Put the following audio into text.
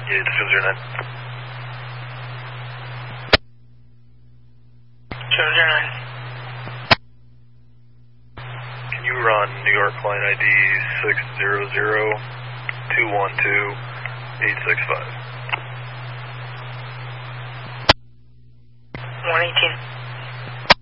Yeah, it's 209. 209. Can you run New York line ID 600-212-865?